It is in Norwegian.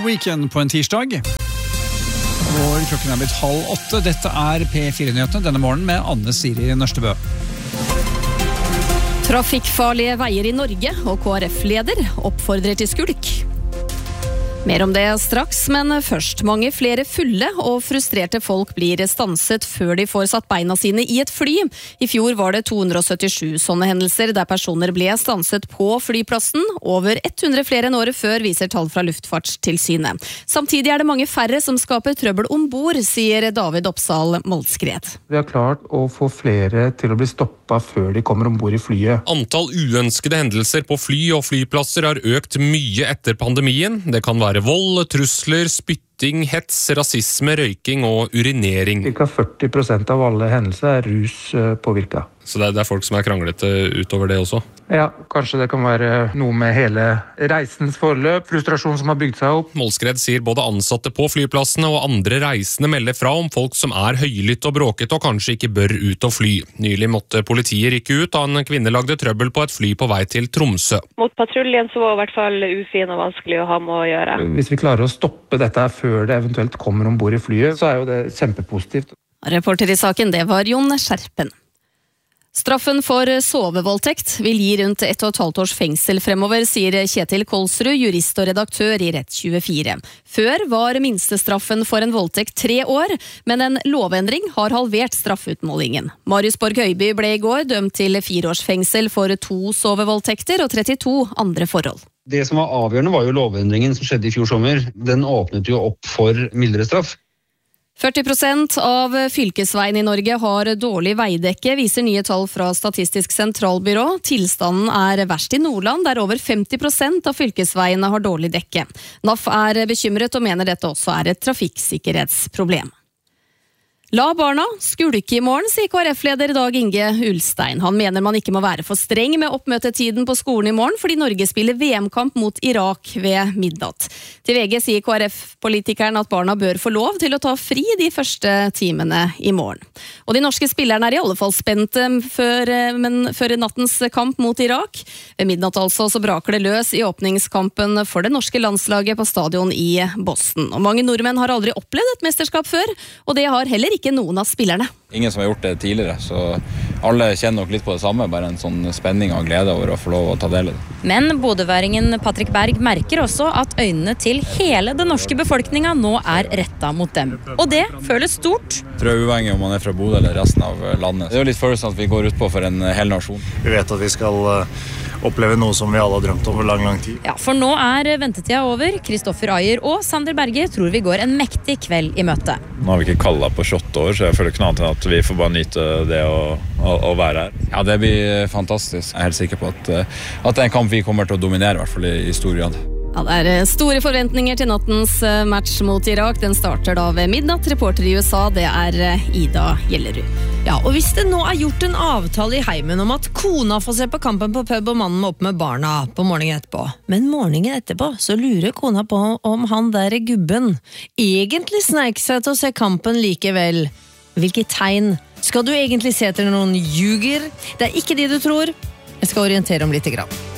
Weekend på en tirsdag. Og klokken er blitt 7:30. Dette er P4-nyhetene denne morgenen med Anne Siri Nørstebø. Trafikkfarlige veier i Norge og KrF-leder oppfordrer til skulk. Mer om det straks, men først. Mange flere fulle og frustrerte folk blir stanset før de får satt beina sine i et fly. I fjor var det 277 sånne hendelser der personer ble stanset på flyplassen. Over 100 flere enn året før, viser tall fra Luftfartstilsynet. Samtidig er det mange færre som skaper trøbbel ombord, sier David Oppsal Moldskred. Vi har klart å få flere til å bli stoppet før de kommer ombord i flyet. Antall uønskede hendelser på fly og flyplasser har økt mye etter pandemien. Det kan være vold, trusler, spytting, hets, rasisme, røyking og urinering. Cirka 40% av alle hendelser er ruspåvirket. Så det er folk som er kranglete utover det også? Ja, kanskje det kan være noe med hele reisens forløp, frustrasjon som har bygd seg opp. Moldskred sier både ansatte på flyplassene og andre reisende melder fra om folk som er høylytte og bråkete og kanskje ikke bør ut og fly. Nylig måtte politiet rykke ut da en kvinne lagde trøbbel på et fly på vei til Tromsø. Mot patruljen så var det i hvert fall ufin og vanskelig å ha med å gjøre. Hvis vi klarer å stoppe dette før det eventuelt kommer ombord i flyet, så er jo det kjempepositivt. Reporter i saken, det var Jon Skjerpen. Straffen for sovevoldtekt vil gi rundt 1,5 års fengsel fremover, sier Kjetil Kolsrud, jurist og redaktør i Rett24. Før var minstestraffen for en voldtekt 3 år, men en lovendring har halvert straffutmålingen. Marius Borg Høiby ble i går dømt til 4 års fengsel for 2 sovevoldtekter og 32 andre forhold. Det som var avgjørende var jo lovendringen som skjedde i fjor sommer. Den åpnet jo opp for mildere straff. 40% av fylkesveiene i Norge har dårlig veidekke, viser nye tall fra Statistisk sentralbyrå. Tilstanden er verst i Nordland, der over 50% av fylkesveiene har dårlig dekke. NAF er bekymret og mener dette også er et trafikksikkerhetsproblem. La barna skulke i morgen, sier KrF-leder Dag Inge Ulstein. Han mener man ikke må være for streng med oppmøtetiden på skolen i morgen, fordi Norge spiller VM-kamp mot Irak ved midnatt. Til VG sier KrF-politikeren at barna bør få lov til å ta fri de første timene i morgen. Og de norske spillerne er i alle fall spente før nattens kamp mot Irak. Ved midnatt altså så braker det løs i åpningskampen for det norske landslaget på stadion i Boston. Og mange nordmenn har aldri opplevd et mesterskap før, og det har heller ikke noen av spillerne. Ingen som har gjort det tidligere, så alle kjenner nok litt på det samme, bare en sånn spenning og glede over å få lov å ta del i det. Men bodøværingen Patrick Berg merker også at øynene til hele den norske befolkninga nå er rettet mot dem. Og det føles stort. Jeg tror uavhengig om man er fra Bodø eller resten av landet. Det er jo litt følelsen at vi går ut på for en hel nasjon. Vi vet at vi skal oppleve noe som vi alle har drømt om for lang tid. Ja, for nå er ventetida over. Kristoffer Ayer og Sander Berge tror vi går en mektig kveld i møte. Nå har vi ikke kallet på 28 år, så jeg føler ikke noe annet enn at vi får bare nyte det å være her. Ja, det blir fantastisk. Jeg er helt sikker på at det er en kamp vi kommer til å dominere, i hvert fall i stor grad. Ja, det er store forventninger til nattens match mot Irak. Den starter da ved midnatt. Reporter i USA, det er Ida Gjellerud. Ja, og hvis det nå er gjort en avtale i heimen om at kona får se på kampen på pub og mannen må opp med barna på morgenen etterpå, men morgenen etterpå så lurer kona på om han der gubben egentlig sneik seg til å se kampen likevel. Hvilke tegn skal du egentlig se etter når noen ljuger? Det er ikke de du tror. Jeg skal orientere om litt grann.